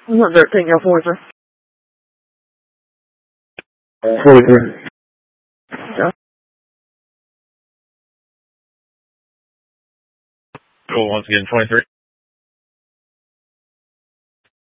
13, go forward, sir. 43. Yeah. Go once again, 23.